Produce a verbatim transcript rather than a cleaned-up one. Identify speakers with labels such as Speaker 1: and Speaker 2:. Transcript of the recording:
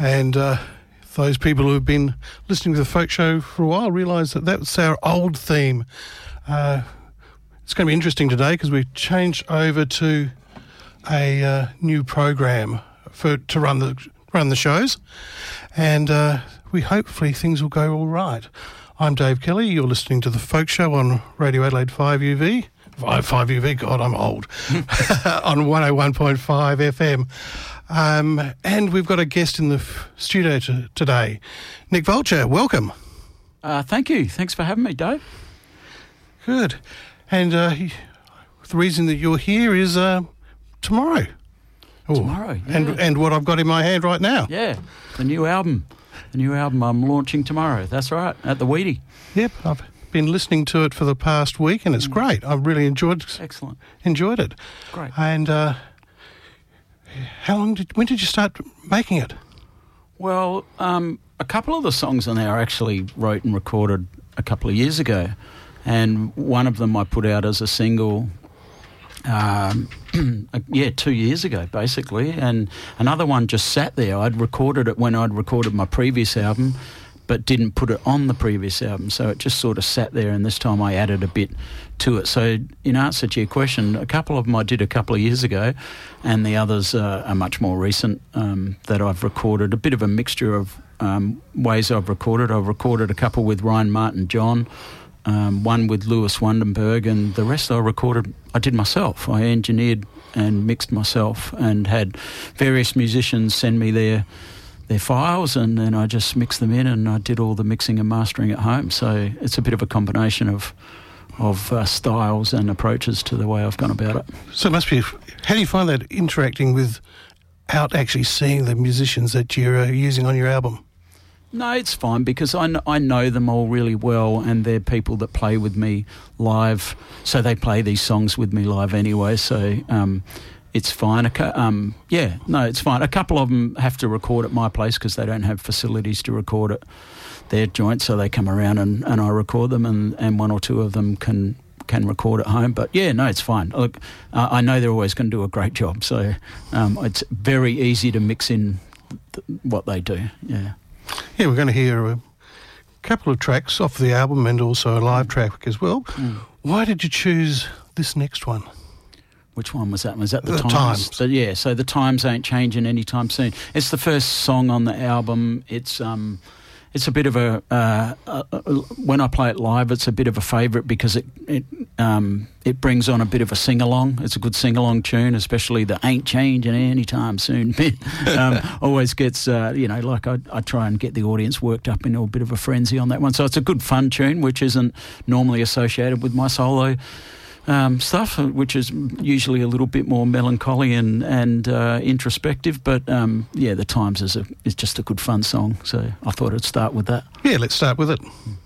Speaker 1: And uh, those people who have been listening to the folk show for a while realise that that's our old theme. Uh, it's going to be interesting today because we've changed over to a uh, new program for to run the run the shows, and uh, we hopefully things will go all right. I'm Dave Kelly. You're listening to the Folk Show on Radio Adelaide five U V. five U V, God, I'm old. On one oh one point five F M. Um, and we've got a guest in the f- studio to, today. Nick Vulture, welcome.
Speaker 2: Uh, thank you. Thanks for having me, Dave.
Speaker 1: Good. And uh, the reason that you're here is uh, tomorrow. Ooh.
Speaker 2: Tomorrow, yeah.
Speaker 1: And, and what I've got in my hand right now.
Speaker 2: Yeah, the new album. The new album I'm launching tomorrow. That's right, at the Weedy.
Speaker 1: Yep, I've been listening to it for the past week and it's mm. great. I've really enjoyed
Speaker 2: Excellent.
Speaker 1: enjoyed it.
Speaker 2: Great.
Speaker 1: And uh, how long did, when did you start making it?
Speaker 2: Well, um, a couple of the songs on there I actually wrote and recorded a couple of years ago. And one of them I put out as a single, um, yeah, two years ago, basically. And another one just sat there. I'd recorded it when I'd recorded my previous album, but didn't put it on the previous album. So it just sort of sat there, and this time I added a bit to it. So in answer to your question, a couple of them I did a couple of years ago, and the others uh, are much more recent um, that I've recorded. A bit of a mixture of um, ways I've recorded. I've recorded a couple with Ryan Martin John, um, one with Lewis Wandenberg, and the rest I recorded, I did myself. I engineered and mixed myself and had various musicians send me their their files, and then I just mixed them in, and I did all the mixing and mastering at home. So it's a bit of a combination of of uh, styles and approaches to the way I've gone about it.
Speaker 1: So it must be, how do you find that interacting without actually seeing the musicians that you're uh, using on your album?
Speaker 2: No, it's fine because I, kn- I know them all really well, and they're people that play with me live, so they play these songs with me live anyway, so um, it's fine. Um, yeah, no, it's fine. A couple of them have to record at my place because they don't have facilities to record at their joint, so they come around and, and I record them, and, and one or two of them can can record at home. But yeah, no, it's fine. Look, uh, I know they're always going to do a great job, so um, it's very easy to mix in th- what they do, yeah.
Speaker 1: Yeah, we're going to hear a couple of tracks off the album and also a live track as well. Mm. Why did you choose this next one?
Speaker 2: Which one was that? Was that the,
Speaker 1: the
Speaker 2: Times?
Speaker 1: Times.
Speaker 2: So, yeah, so the Times ain't changing anytime soon. It's the first song on the album. It's um, it's a bit of a, uh, uh, when I play it live, it's a bit of a favourite because it it um, it brings on a bit of a sing-along. It's a good sing-along tune, especially the ain't changing anytime soon bit. um, always gets, uh, you know, like I, I try and get the audience worked up into a bit of a frenzy on that one. So it's a good fun tune, which isn't normally associated with my solo Um, stuff, which is usually a little bit more melancholy and and uh, introspective, but um, yeah, the Times is a is just a good fun song, so I thought I'd start with that.
Speaker 1: Yeah, let's start with it.